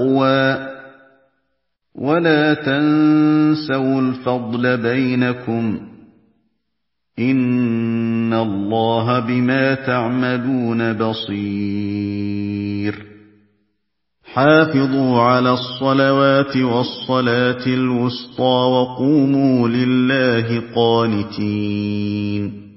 ولا تنسوا الفضل بينكم إن الله بما تعملون بصير حافظوا على الصلوات والصلاة الوسطى وقوموا لله قانتين